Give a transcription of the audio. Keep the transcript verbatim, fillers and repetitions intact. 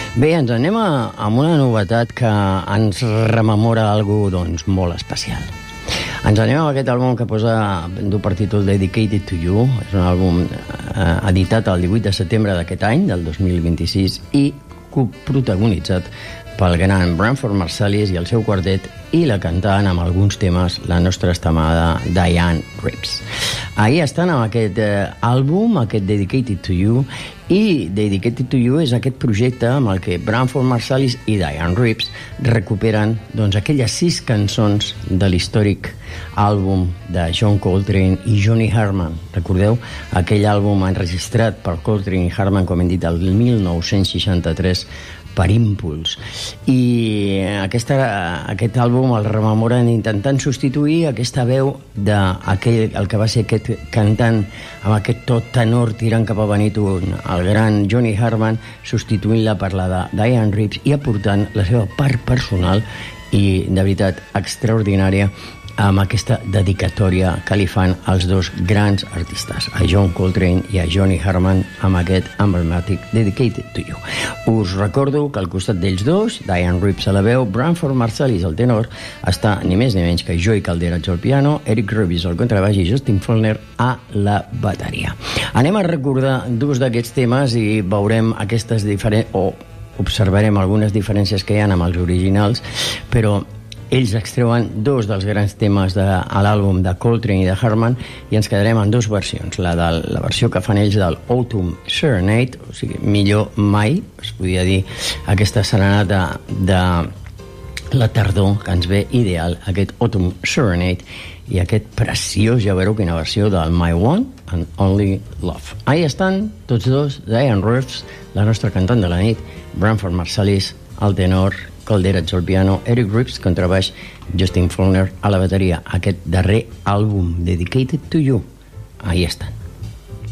Bé, ens anem a, amb una novetat que ens rememora algú doncs, molt especial. Ens anem amb aquest àlbum que posa du per títol Dedicated to You. És un àlbum eh, editat el divuit de setembre d'aquest any, del dos mil vint-i-sis, i protagonitzat pel gran Branford Marsalis i el seu quartet, i la cantant amb alguns temes la nostra estimada Diane Reeves. Ahir estan amb aquest eh, àlbum, aquest Dedicated to You, i Dedicated to You és aquest projecte amb el que Branford Marsalis i Diane Reeves recuperen doncs, aquelles sis cançons de l'històric àlbum de John Coltrane i Johnny Harman. Recordeu? Aquell àlbum enregistrat per Coltrane i Harman, com hem dit, el mil nou-cents seixanta-tres, per Impuls. I aquesta, aquest àlbum el rememoren intentant substituir aquesta veu d'aquell, el que va ser aquest cantant amb aquest tot tenor tirant cap a baríton, el gran Johnny Harman, substituint-la per la de Diane Reeves i aportant la seva part personal i, de veritat, extraordinària amb aquesta dedicatòria que li fan els dos grans artistes, a John Coltrane i a Johnny Harman, amb aquest emblemàtic Dedicated to You. Us recordo que al costat d'ells dos, Diane Reeves a la veu, Branford Marsalis al tenor, està ni més ni menys que Joey Calderach al piano, Eric Reeves al contrabaix i Justin Faulkner a la bateria. Anem a recordar dos d'aquests temes i veurem aquestes diferents, o observarem algunes diferències que hi ha amb els originals, però ells extreuen dos dels grans temes de, a l'àlbum de Coltrane i de Harman, i ens quedarem en dues versions. La, de, la versió que fan ells del Autumn Serenade, o sigui, millor mai, es podia dir, aquesta serenata de la tardor que ens ve ideal, aquest Autumn Serenade, i aquest preciós, ja veureu quina versió del My One and Only Love. Ahí estan tots dos, Diane Reeves, la nostra cantant de la nit, Branford Marsalis, al tenor, Calderach al piano, Eric Reeves, contrabaix, Justin Faulkner a la bateria. Aquest darrer àlbum, Dedicated to You. Ahí estan.